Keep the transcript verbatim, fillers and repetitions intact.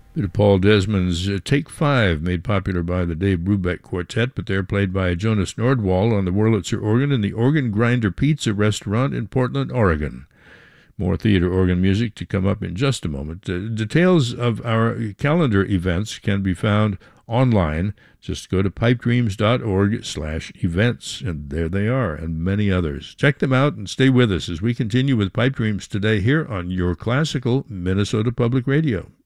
Bit of Paul Desmond's uh, Take Five, made popular by the Dave Brubeck Quartet, but they're played by Jonas Nordwall on the Wurlitzer organ in the Organ Grinder Pizza restaurant in Portland, Oregon. More theater organ music to come up in just a moment. Uh, details of our calendar events can be found online. Just go to pipedreams.org slash events, and there they are, and many others. Check them out and stay with us as we continue with Pipe Dreams today here on your classical Minnesota Public Radio.